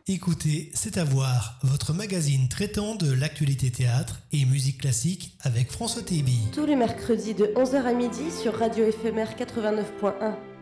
Écoutez, c'est à voir, votre magazine traitant de l'actualité théâtre et musique classique avec François Téby. Tous les mercredis de 11h à midi sur Radio Éphémère 89.1.